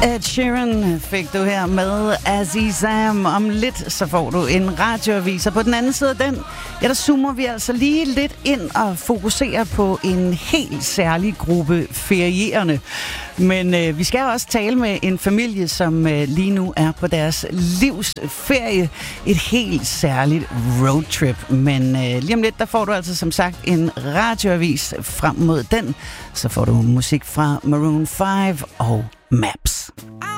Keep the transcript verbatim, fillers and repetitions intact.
Ed Sheeran fik du her med Azizam. Om lidt, så får du en radioavis. Og på den anden side af den, ja, der zoomer vi altså lige lidt ind og fokuserer på en helt særlig gruppe ferierende. Men øh, vi skal også tale med en familie, som øh, lige nu er på deres livs ferie. Et helt særligt roadtrip. Men øh, lige om lidt, der får du altså som sagt en radioavis. Frem mod den, så får du musik fra Maroon five og Maps.